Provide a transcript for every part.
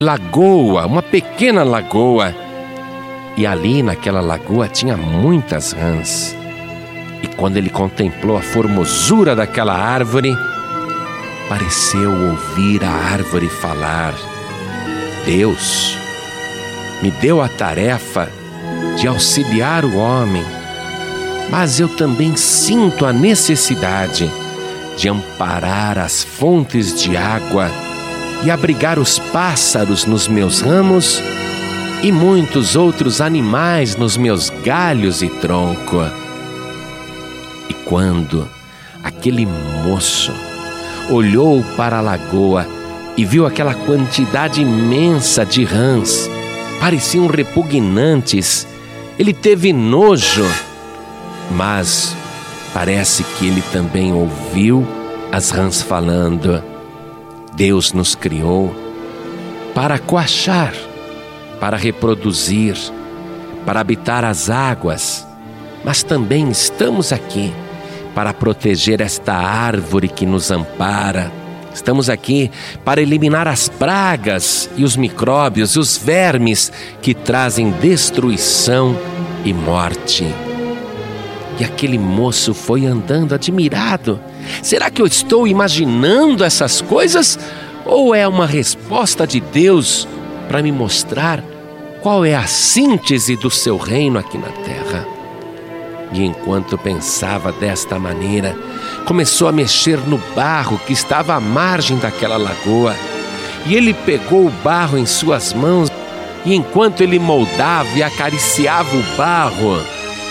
lagoa, uma pequena lagoa. E ali naquela lagoa tinha muitas rãs. E quando ele contemplou a formosura daquela árvore, pareceu ouvir a árvore falar: Deus me deu a tarefa de auxiliar o homem, mas eu também sinto a necessidade de amparar as fontes de água e abrigar os pássaros nos meus ramos e muitos outros animais nos meus galhos e tronco. E quando aquele moço olhou para a lagoa e viu aquela quantidade imensa de rãs, pareciam repugnantes, ele teve nojo, mas parece que ele também ouviu as rãs falando: Deus nos criou para coachar, para reproduzir, para habitar as águas, mas também estamos aqui para proteger esta árvore que nos ampara. Estamos aqui para eliminar as pragas e os micróbios e os vermes que trazem destruição e morte. E aquele moço foi andando admirado. Será que eu estou imaginando essas coisas? Ou é uma resposta de Deus para me mostrar qual é a síntese do seu reino aqui na terra? E enquanto pensava desta maneira, começou a mexer no barro que estava à margem daquela lagoa. E ele pegou o barro em suas mãos, e enquanto ele moldava e acariciava o barro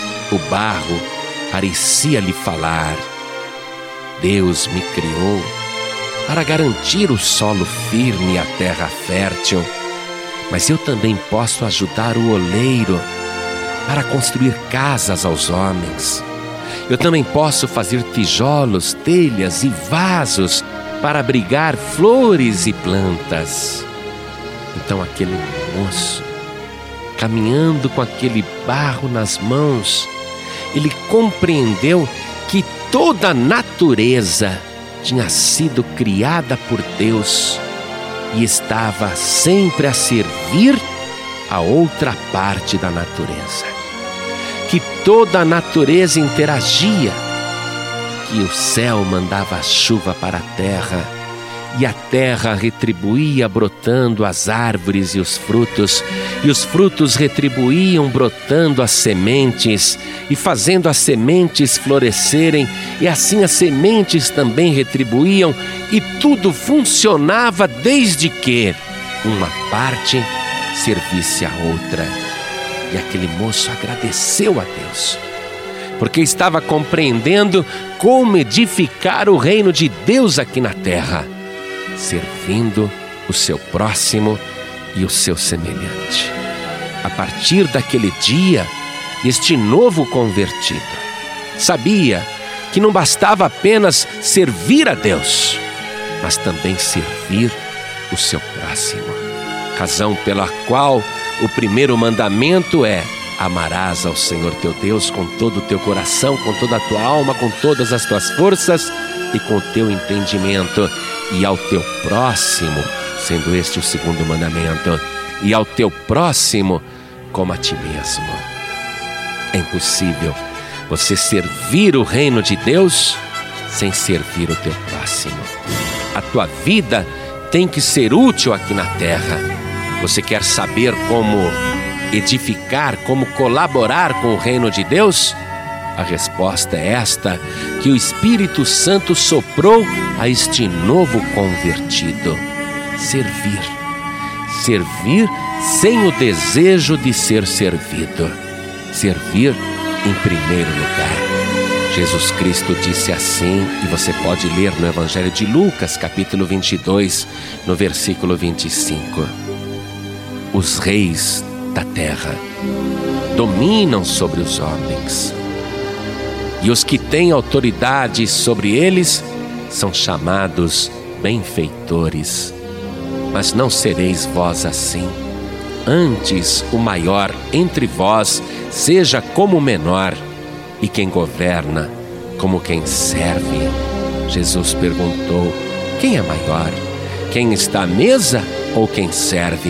parecia lhe falar: Deus me criou para garantir o solo firme e a terra fértil, mas eu também posso ajudar o oleiro para construir casas aos homens. Eu também posso fazer tijolos, telhas e vasos para abrigar flores e plantas. Então aquele moço, caminhando com aquele barro nas mãos, ele compreendeu que toda a natureza tinha sido criada por Deus e estava sempre a servir a outra parte da natureza. Que toda a natureza interagia, que o céu mandava a chuva para a terra e a terra retribuía brotando as árvores e os frutos retribuíam brotando as sementes e fazendo as sementes florescerem, e assim as sementes também retribuíam, e tudo funcionava desde que uma parte servisse a outra. E aquele moço agradeceu a Deus, porque estava compreendendo como edificar o reino de Deus aqui na terra, servindo o seu próximo e o seu semelhante. A partir daquele dia, este novo convertido sabia que não bastava apenas servir a Deus, mas também servir o seu próximo. Razão pela qual o primeiro mandamento é: amarás ao Senhor teu Deus com todo o teu coração, com toda a tua alma, com todas as tuas forças e com o teu entendimento, e ao teu próximo, sendo este o segundo mandamento, e ao teu próximo como a ti mesmo. É impossível você servir o reino de Deus sem servir o teu próximo. A tua vida tem que ser útil aqui na terra. Você quer saber como edificar, como colaborar com o reino de Deus? A resposta é esta, que o Espírito Santo soprou a este novo convertido: servir. Servir sem o desejo de ser servido. Servir em primeiro lugar. Jesus Cristo disse assim, e você pode ler no Evangelho de Lucas, capítulo 22, no versículo 25. Os reis da terra dominam sobre os homens, e os que têm autoridade sobre eles são chamados benfeitores. Mas não sereis vós assim. Antes, o maior entre vós seja como o menor, e quem governa como quem serve. Jesus perguntou: quem é maior? Quem está à mesa ou quem serve